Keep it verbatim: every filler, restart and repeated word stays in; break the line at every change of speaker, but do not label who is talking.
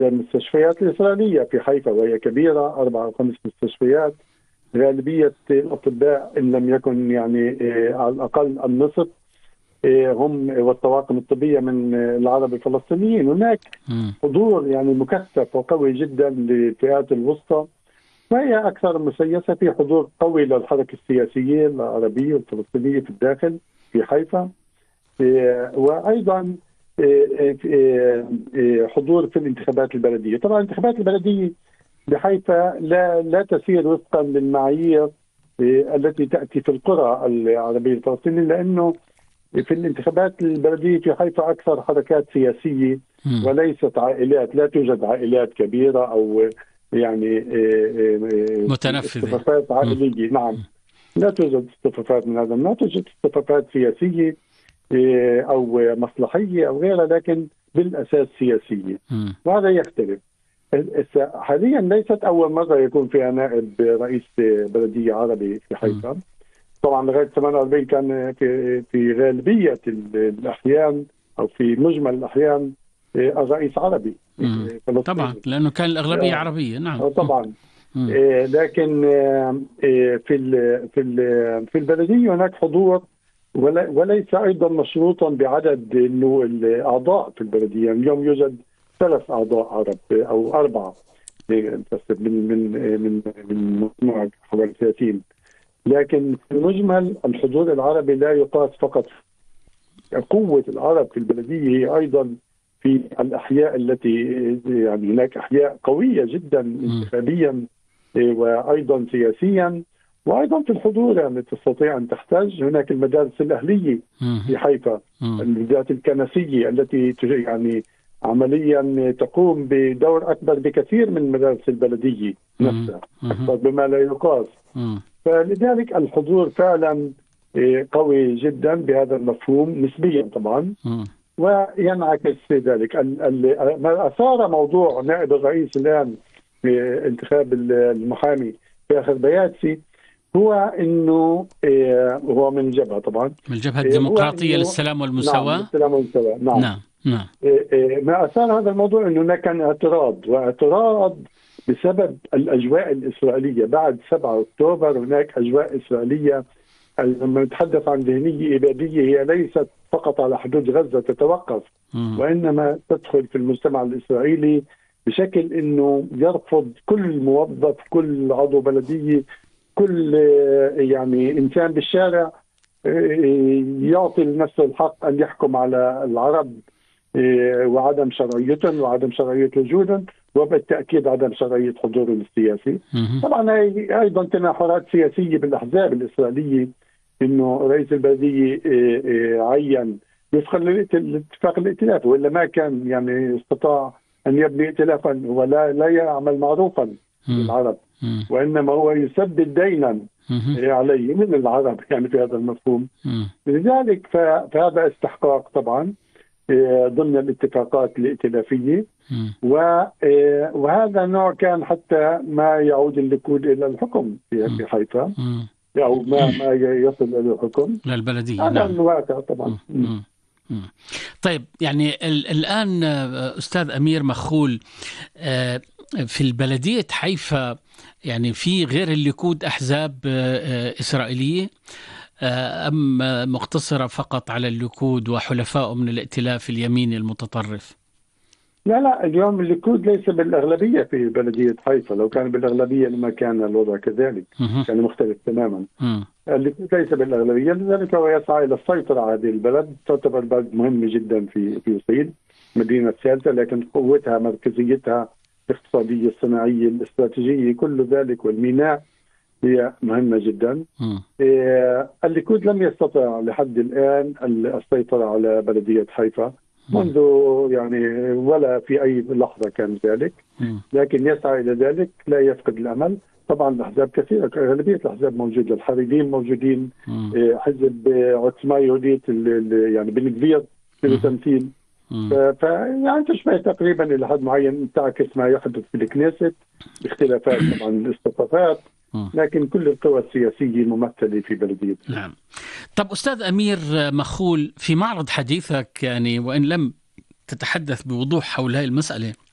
المستشفيات الإسرائيلية في حيفا، وهي كبيرة، أربع أو خمس مستشفيات. غالبية الأطباء إن لم يكن يعني على الأقل النصف هم والطواقم الطبية من العرب الفلسطينيين. هناك حضور يعني مكثف وقوي جدا للفئات الوسطى، وهي أكثر مسيسة في حضور قوي للحركة السياسية العربية والفلسطينية في الداخل في حيفا، وأيضا حضور في الانتخابات البلدية. طبعا الانتخابات البلدية بحيفا لا لا تسير وفقا للمعايير التي تأتي في القرى العربية الفلسطينية، لأنه في الانتخابات البلدية في حيفا أكثر حركات سياسية وليست عائلات. لا توجد عائلات كبيرة أو يعني
متنفذة
اصطفافات عائلية. نعم، لا توجد اصطفافات من هذا النوع، توجد اصطفافات سياسية أو مصلحية أو غيرها، لكن بالأساس سياسية، وهذا يختلف. حاليا ليست أول مرة يكون فيها نائب رئيس بلدية عربي في حيفا. طبعا لغاية ثمانية وأربعين كان في في غالبية الأحيان أو في مجمل الأحيان الرئيس عربي
طبعا، لأنه كان الأغلبية عربية. نعم
طبعا. لكن في في في البلدية هناك حضور، وليس أيضا مشروطا بعدد إنه الأعضاء في البلدية. اليوم يوجد ثلاث أعضاء عرب أو أربعة من من من من مجموعة حوالي ثلاثين، لكن في المجمل الحضور العربي لا يقاس فقط. قوة العرب في البلدية هي أيضا في الأحياء التي يعني هناك أحياء قوية جدا انتخابيا وأيضا سياسيا، وأيضا في الحضور. يعني تستطيع أن تحتاج هناك المدارس الأهلية في حيفا، المدارس الكنسية التي يعني عمليا تقوم بدور أكبر بكثير من مدارس البلدية نفسها، أكبر بما لا يقاس. فلذلك الحضور فعلا قوي جدا بهذا المفهوم نسبيا طبعا، وينعكس ذلك. ما أثار موضوع نائب الرئيس الآن في انتخاب المحامي في آخر بياتسي هو أنه هو من الجبهة طبعا،
من الجبهة الديمقراطية للسلام والمساواة.
نعم، السلام والمساواة. نعم.
نعم. نعم.
ما أثار هذا الموضوع أنه هناك كان اعتراض، واعتراض بسبب الأجواء الإسرائيلية بعد سبعة أكتوبر. هناك أجواء إسرائيلية، لما نتحدث عن ذهنية إبادية، هي ليست فقط على حدود غزة تتوقف، م. وإنما تدخل في المجتمع الإسرائيلي بشكل أنه يرفض كل موظف، كل عضو بلدية، كل يعني إنسان بالشارع يعطي لنفسه الحق أن يحكم على العرب وعدم شرعيتهم وعدم شرعية وجودهم، وبالتأكيد عدم شرعية حضورهم السياسي. طبعا هي أيضا تناحرات سياسية بالأحزاب الإسرائيلية، إنه رئيس البلدية عين وفقا للاتفاق الائتلافي، وإلا ما كان يعني استطاع أن يبني ائتلافا. هو لا لا يعمل معروفا للعرب، وإنما هو يسدد دينا عليه من العرب يعني في هذا المفهوم. لذلك فهذا استحقاق طبعا ضمن الاتفاقات الائتلافية، وهذا نوع كان حتى ما يعود الليكود إلى الحكم في حيفا، أو ما ما يصل إلى الحكم
للبلدية.
هذا
نعم.
الواقع طبعا.
مم. مم. طيب، يعني الآن أستاذ أمير مخول، في البلدية حيفا يعني في غير الليكود أحزاب إسرائيلية، أم مقتصرة فقط على الليكود وحلفائه من الائتلاف اليميني المتطرف؟
لا لا، اليوم الليكود ليس بالأغلبية في بلدية حيفا. لو كان بالأغلبية لما كان الوضع كذلك، كان مختلف تماما. الليكود ليس بالأغلبية، لذلك هو يسعى إلى السيطرة على هذه البلد. تعتبر بلد مهمة جدا في فلسطين، مدينة ثالثة، لكن قوتها، مركزيتها الاقتصادية، الصناعية، الاستراتيجية، كل ذلك، والميناء هي مهمة جدا. إيه الليكود لم يستطع لحد الآن السيطرة على بلدية حيفا منذ يعني ولا في أي لحظة كان ذلك، لكن يسعى إلى ذلك، لا يفقد الأمل. طبعا الأحزاب كثيرة، غالبية الأحزاب موجودة، الحريديم موجودين، إيه حزب عتمة يهودية يعني بن كبير في تمثيل، فيعني تشبه تقريبا إلى حد معين تعكس ما يحدث في الكنيست باختلافات طبعا الاصطفافات، لكن كل القوى السياسية ممثلة في بلدية.
نعم. طب أستاذ أمير مخول، في معرض حديثك يعني وإن لم تتحدث بوضوح حول هذه المسألة،